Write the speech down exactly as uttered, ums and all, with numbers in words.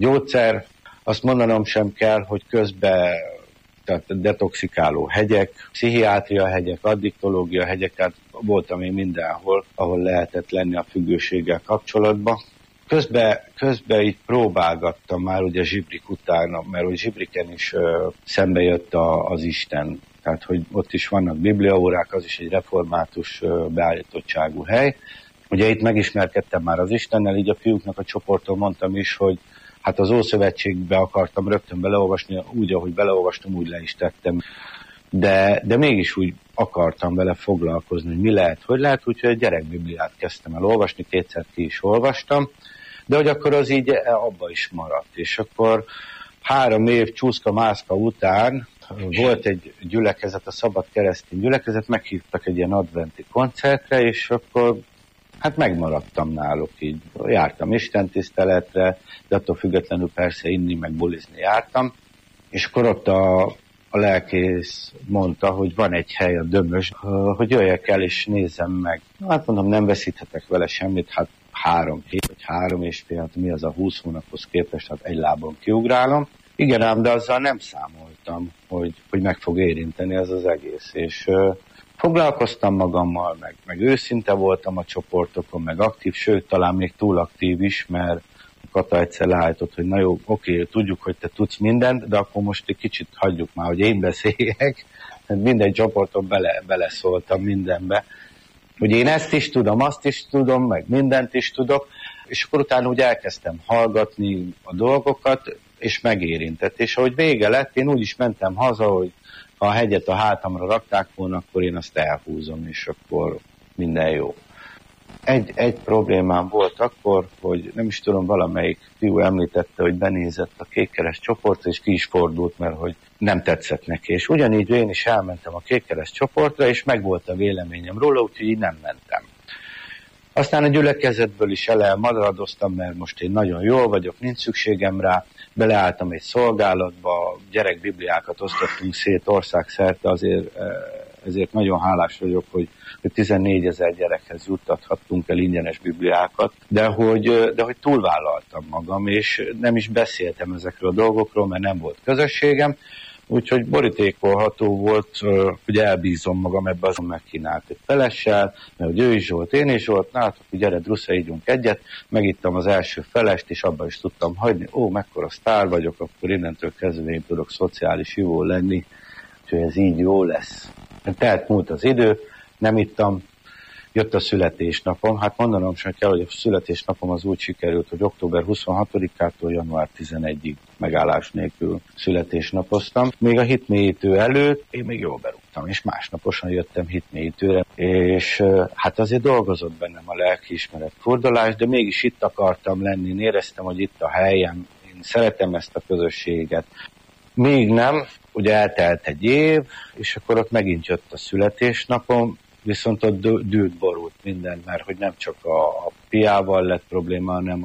gyógyszer. Azt mondanom sem kell, hogy közben tehát detoxikáló hegyek, pszichiátria hegyek, addiktológia hegyek, tehát voltam én mindenhol, ahol lehetett lenni a függőséggel kapcsolatban. Közben, közben így próbálgattam már ugye Zsibrik utána, mert hogy Zsibriken is ö, szembe jött a, az Isten. Tehát, hogy ott is vannak bibliaórák, az is egy református ö, beállítottságú hely. Ugye itt megismerkedtem már az Istennel, így a fiúknak a csoporton mondtam is, hogy hát az Ószövetségbe akartam rögtön beleolvasni, úgy, ahogy beleolvastam, úgy le is tettem. De, de mégis úgy akartam vele foglalkozni, hogy mi lehet, hogy lehet, úgyhogy egy gyerekbibliát kezdtem el olvasni, kétszer ki is olvastam, de hogy akkor az így abba is maradt. És akkor három év csúszka-mászka után volt egy gyülekezet, a Szabad Keresztény Gyülekezet, meghívtak egy ilyen adventi koncertre, és akkor hát megmaradtam náluk így. Jártam istentiszteletre, de attól függetlenül persze inni, meg bulizni jártam. És akkor ott a, a lelkész mondta, hogy van egy hely a Dömös, hogy jöjjek el és nézzem meg. Hát mondom, nem veszíthetek vele semmit, hát három hét, vagy három és fél, hát mi az a húsz hónaphoz képest, hát egy lábon kiugrálom. Igen ám, de azzal nem számoltam, hogy, hogy meg fog érinteni ez az egész. És uh, foglalkoztam magammal, meg, meg őszinte voltam a csoportokon, meg aktív, sőt, talán még túl aktív is, mert Kata egyszer leállított, hogy na jó, oké, tudjuk, hogy te tudsz mindent, de akkor most egy kicsit hagyjuk már, hogy én beszéljek. Minden csoporton bele, beleszóltam mindenbe. Hogy én ezt is tudom, azt is tudom, meg mindent is tudok, és akkor utána úgy elkezdtem hallgatni a dolgokat, és megérintett. És ahogy vége lett, én úgy is mentem haza, hogy ha a hegyet a hátamra rakták volna, akkor én azt elhúzom, és akkor minden jó. Egy, egy problémám volt akkor, hogy nem is tudom, valamelyik fiú említette, hogy benézett a kékkeres csoportra, és ki is fordult, mert hogy nem tetszett neki. És ugyanígy én is elmentem a kékkeres csoportra, és megvolt a véleményem róla, úgyhogy így nem mentem. Aztán a gyülekezetből is elmadradoztam, mert most én nagyon jól vagyok, nincs szükségem rá, beleálltam egy szolgálatba, gyerekbibliákat osztottunk szét országszerte, azért, ezért nagyon hálás vagyok, hogy tizennégyezer gyerekhez juttathattunk el ingyenes bibliákat, de hogy, de hogy túlvállaltam magam, és nem is beszéltem ezekről a dolgokról, mert nem volt közösségem, úgyhogy borítékolható volt, hogy elbízom magam ebbe, azon megkínált egy felessel, mert hogy ő is volt, én is volt, na hát, hogy gyere, Drusza, ígyunk egyet, megittam az első felest, és abban is tudtam hagyni, ó, mekkora sztár vagyok, akkor innentől kezdve én tudok szociális jó lenni, úgyhogy ez így jó lesz. Tehát múlt az idő, nem ittam, jött a születésnapom, hát mondanom sem kell, hogy a születésnapom az úgy sikerült, hogy október huszonhatodikától január tizenegyedikéig megállás nélkül születésnapoztam. Még a hitmélyítő előtt én még jól berúgtam, és másnaposan jöttem hitmélyítőre, és hát azért dolgozott bennem a lelkiismeret fordulás, de mégis itt akartam lenni, én éreztem, hogy itt a helyem, én szeretem ezt a közösséget. Még nem, ugye eltelt egy év, és akkor ott megint jött a születésnapom, viszont ott dűlt borult minden, mert hogy nem csak a, a piával lett probléma, hanem